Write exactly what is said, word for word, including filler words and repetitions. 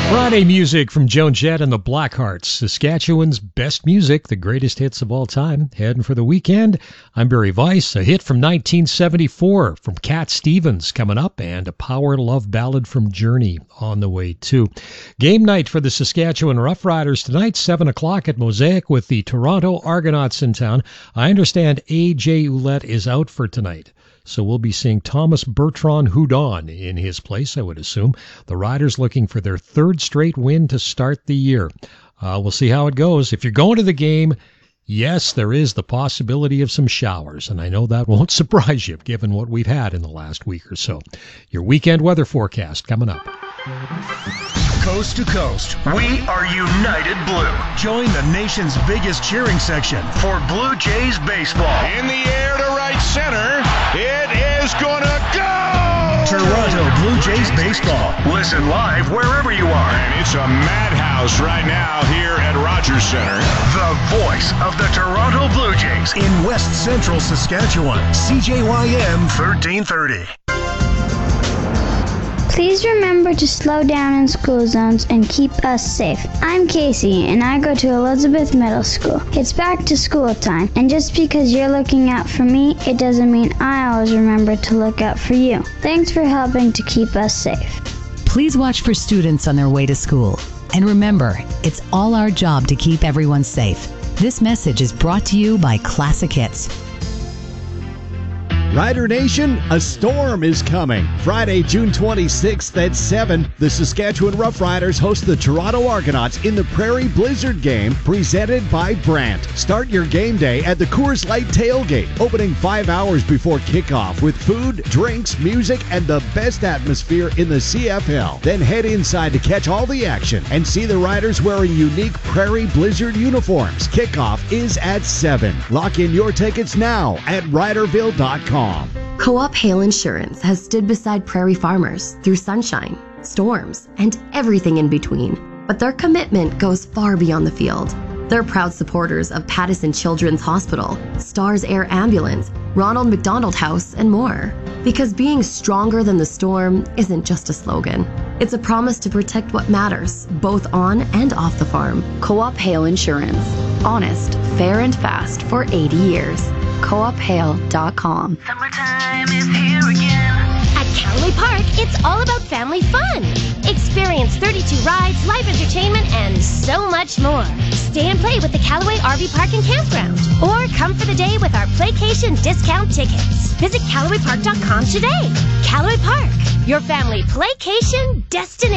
Friday music from Joan Jett and the Blackhearts. Saskatchewan's best music, the greatest hits of all time. Heading for the weekend. I'm Barry Weiss. A hit from nineteen seventy-four from Cat Stevens coming up, and a power love ballad from Journey on the way too. Game night for the Saskatchewan Roughriders tonight, seven o'clock at Mosaic with the Toronto Argonauts in town. I understand A J Ouellette is out for tonight, so we'll be seeing Thomas Bertrand Houdon in his place, I would assume. The Riders looking for their third straight win to start the year. Uh, we'll see how it goes. If you're going to the game, yes, there is the possibility of some showers, and I know that won't surprise you given what we've had in the last week or so. Your weekend weather forecast coming up. Coast to coast, we are United Blue. Join the nation's biggest cheering section for Blue Jays baseball. In the air to right center, it is gonna go! Toronto Blue Jays baseball. Listen live wherever you are. And it's a madhouse right now here at Rogers Center. The voice of the Toronto Blue Jays in West Central Saskatchewan. C J Y M thirteen thirty. Please remember to slow down in school zones and keep us safe. I'm Casey, and I go to Elizabeth Middle School. It's back to school time, and just because you're looking out for me, it doesn't mean I always remember to look out for you. Thanks for helping to keep us safe. Please watch for students on their way to school. And remember, it's all our job to keep everyone safe. This message is brought to you by Classic Hits. Rider Nation, a storm is coming. Friday, June twenty-sixth at seven, the Saskatchewan Roughriders host the Toronto Argonauts in the Prairie Blizzard game presented by Brandt. Start your game day at the Coors Light Tailgate, opening five hours before kickoff with food, drinks, music, and the best atmosphere in the C F L. Then head inside to catch all the action and see the Riders wearing unique Prairie Blizzard uniforms. Kickoff is at seven. Lock in your tickets now at riderville dot com. Co-op Hail Insurance has stood beside prairie farmers through sunshine, storms, and everything in between. But their commitment goes far beyond the field. They're proud supporters of Pattison Children's Hospital, Stars Air Ambulance, Ronald McDonald House, and more. Because being stronger than the storm isn't just a slogan. It's a promise to protect what matters, both on and off the farm. Co-op Hail Insurance. Honest, fair, and fast for eighty years. co op hail dot com. Summertime is here again. At Callaway Park, it's all about family fun. Experience thirty-two rides, live entertainment, and so much more. Stay and play with the Callaway R V Park and Campground. Or come for the day with our Playcation discount tickets. Visit Callaway Park dot com today. Callaway Park, your family playcation destination.